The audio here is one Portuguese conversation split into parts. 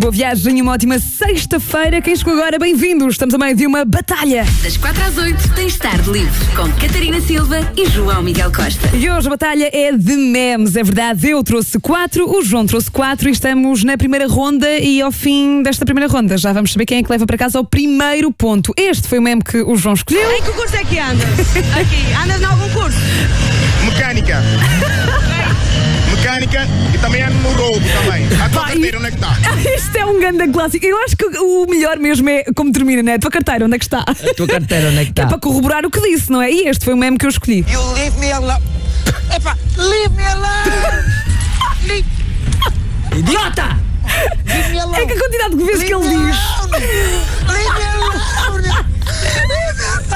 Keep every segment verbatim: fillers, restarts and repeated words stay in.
boa viagem e uma ótima sexta-feira. Quem chegou agora, bem-vindos. Estamos a meio de uma batalha. Das quatro às oito tens Tarde Livre com Catarina Silva e João Miguel Costa. E hoje a batalha é de memes, é verdade. Eu trouxe quatro, o João trouxe quatro e estamos na primeira ronda. E ao fim desta primeira ronda já vamos saber quem é que leva para casa o primeiro ponto. Este foi o meme que o João escolheu. Em que curso é que andas? Aqui, andas em algum curso? Mecânica. Mecânica e também ando no roubo também. A tua carteira, onde é que está? Isto é um grande clássico. Eu acho que o melhor mesmo é como termina, né? A tua carteira, onde é que está? A tua carteira, onde é que está? É para corroborar o que disse, não é? E este foi o meme que eu escolhi. You leave me alone. Epa, leave me alone. Leave, Idiota! leave me alone. É que a quantidade de vezes que ele diz. Leave me alone. Leave me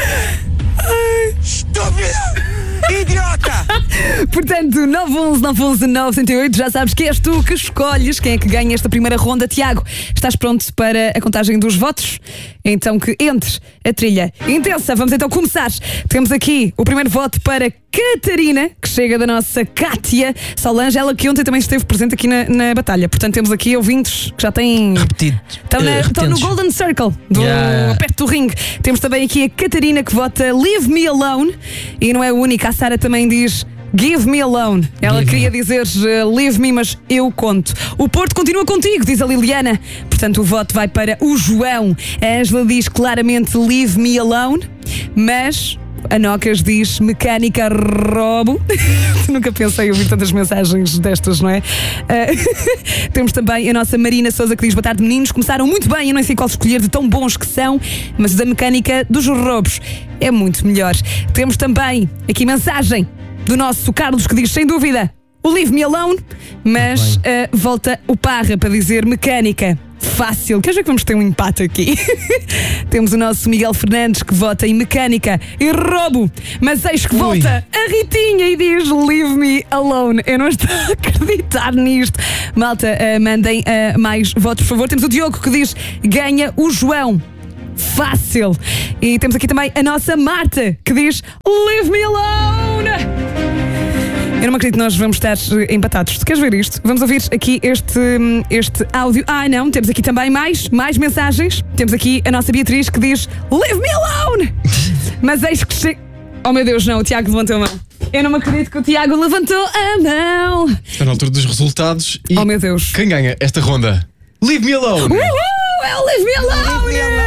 alone. Estúpido. Idiota. Portanto, nove um um nove um um nove zero oito, já sabes que és tu que escolhes quem é que ganha esta primeira ronda. Tiago, estás pronto para a contagem dos votos? Então que entres a trilha intensa. Vamos então começar. Temos aqui o primeiro voto para Catarina, que chega da nossa Cátia Solange, ela que ontem também esteve presente aqui na, na batalha. Portanto, temos aqui ouvintes que já têm... Repetido. Estão, na, Uh, estão no retentos. Golden Circle, do, Yeah. perto do ringue. Temos também aqui a Catarina que vota Leave Me Alone. E não é a única, a Sara também diz Give Me Alone. Ela Give queria me. dizer uh, Leave Me, mas eu conto. O Porto continua contigo, diz a Liliana. Portanto, o voto vai para o João. A Ângela diz claramente Leave Me Alone, mas... a Nocas diz mecânica roubo. Nunca pensei em ouvir tantas mensagens destas, não é? Uh, temos também a nossa Marina Souza que diz: boa tarde, meninos. Começaram muito bem, eu não sei qual escolher de tão bons que são, mas o da mecânica dos roubos é muito melhor. Temos também aqui mensagem do nosso Carlos que diz: sem dúvida, o Leave Me Alone, mas uh, volta o Parra para dizer mecânica. Fácil. Queres ver que vamos ter um empate aqui? Temos o nosso Miguel Fernandes que vota em mecânica e roubo, mas eis que Ui. volta a Ritinha e diz Leave Me Alone. Eu não estou a acreditar nisto. Malta, uh, mandem uh, mais votos, por favor. Temos o Diogo que diz ganha o João. Fácil. E temos aqui também a nossa Marta que diz Leave Me Alone. Eu não acredito que nós vamos estar empatados. Tu queres ver isto? Vamos ouvir aqui este, este áudio. Ah, não, temos aqui também mais, mais mensagens. Temos aqui a nossa Beatriz que diz Leave Me Alone! Mas eis que chega... Oh meu Deus, não, o Tiago levantou a mão. Eu não me acredito que o Tiago levantou a mão. Está na altura dos resultados e Oh meu Deus. quem ganha esta ronda? Leave Me Alone! Uhul! É o Leave Me Alone!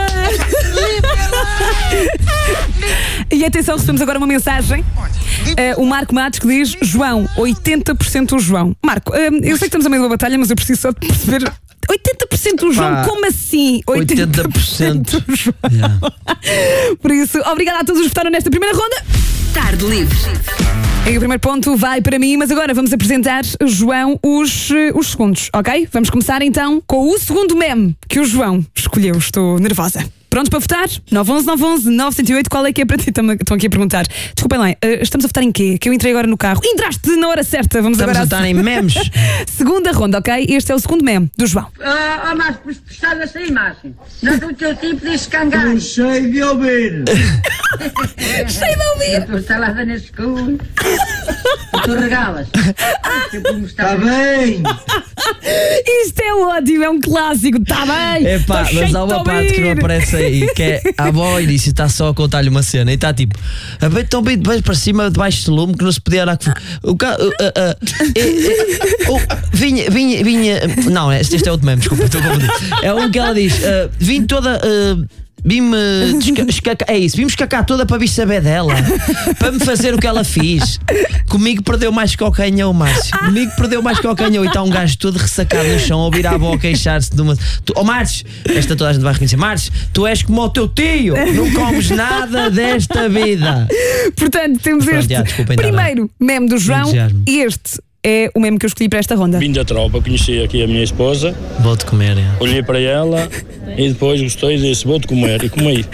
E atenção, recebemos agora uma mensagem. Uh, o Marco Matos que diz João, oitenta por cento o João. Marco, uh, eu sei que estamos a meio da batalha, mas eu preciso só de perceber. oitenta por cento o João, Pá, como assim? oitenta por cento o João. Yeah. Por isso, obrigada a todos os que votaram nesta primeira ronda. Tarde Livre. E o primeiro ponto vai para mim, mas agora vamos apresentar, João, os, eh, os segundos, ok? Vamos começar então com o segundo meme que o João escolheu. Estou nervosa. Prontos para votar? nove um um nove um um nove zero oito, qual é que é para ti? Estão aqui a perguntar. Desculpem lá, eh, estamos a votar em quê? Que eu entrei agora no carro. Entraste na hora certa, vamos Estamos agora a votar em memes. Segunda ronda, ok? Este é o segundo meme do João. Ah, oh, mas prestar essa imagem. Não é do teu tipo de cangalho. Cheio de ouvir. Cheio de ouvir! Tu está lá na escura. Tu regalas. Está bem. Isto é ótimo, é um clássico, está bem? É pá, Estou mas cheio há de uma parte que não ouvir. aparece aí, que é a avó ao início está só a contar-lhe uma cena e está tipo, a bem tão bem debaixo para cima, debaixo do lume, que não se podia dar. O ca... uh, uh, uh, eh, eh, oh, vinha, vinha, vinha. Não, este, este é outro meme, desculpa, estou a confundir. É um que ela diz: uh, vim toda. Uh, Vim-me escacar, é isso, vim-me escacar toda para vir saber dela, para me fazer o que ela fiz. Comigo perdeu mais que ao canhão, Márcio. Comigo perdeu mais que ao canhão. E está um gajo todo ressacado no chão a ouvir a avó queixar-se de uma. Tu, oh Márcio, esta toda a gente vai reconhecer. Márcio, tu és como o teu tio, não comes nada desta vida. Portanto, temos Pronto, este já, desculpem, primeiro meme do João Entusiasmo. e este é o meme que eu escolhi para esta ronda. Vim da tropa, conheci aqui a minha esposa, Vou-te comer, é. olhei para ela e depois gostei e disse: vou-te comer, e comi.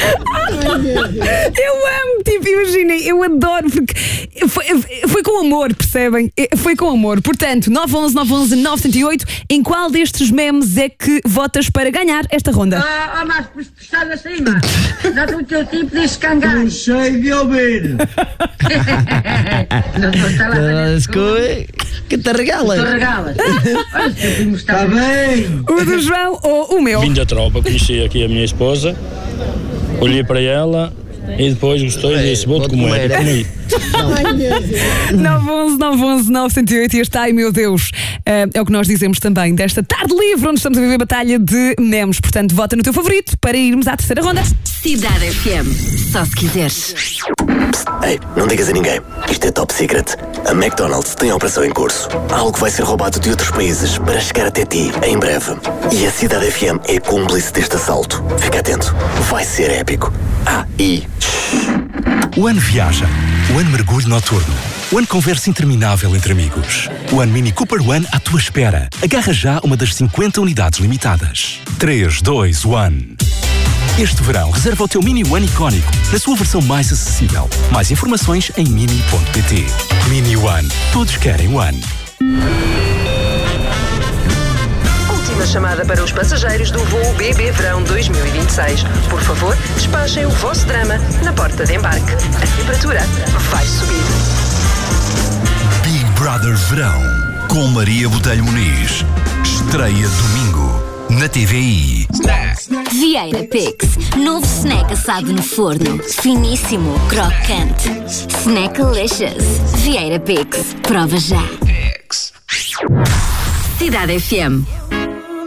Eu amo, tipo, imaginem, eu adoro, porque foi, foi com amor, percebem? Foi com amor. Portanto, nove um um nove um um nove zero oito, em qual destes memes é que votas para ganhar esta ronda? Ah, ah, mas puxado assim, mas dá-te o teu tipo de escangalho. Sei de ouvir. Não estou a falar para isso. Que te regalas? Tu regalas. Olha, o teu primo está bem. O do João ou o meu? Vim da tropa, conheci aqui a minha esposa, olhei para ela e depois gostei e disse: vou-te comer. E comi. nove um um nove um um nove zero oito, e este ai meu Deus, uh, é o que nós dizemos também desta tarde livre, onde estamos a viver a batalha de memes. Portanto, vota no teu favorito para irmos à terceira ronda. Cidade F M, só se quiseres. Ei, não digas a ninguém. Isto é top secret. A McDonald's tem a operação em curso. Algo vai ser roubado de outros países para chegar até ti em breve. E a Cidade F M é cúmplice deste assalto. Fica atento. Vai ser épico. Ah, e... O ano viaja. O ano mergulho noturno. O ano conversa interminável entre amigos. O ano Mini Cooper One à tua espera. Agarra já uma das cinquenta unidades limitadas. três, dois, um. Este verão, reserva o teu Mini One icónico, na sua versão mais acessível. Mais informações em mini ponto pt. Mini One. Todos querem One. Última chamada para os passageiros do voo B B Verão dois mil e vinte e seis. Por favor, despachem o vosso drama na porta de embarque. A temperatura vai subir. Big Brother Verão, com Maria Botelho Muniz. Estreia domingo, na T V I. Vieira Pix, novo snack assado no forno. Finíssimo, crocante. Snackalicious. Vieira Pix, prova já. Cidade F M.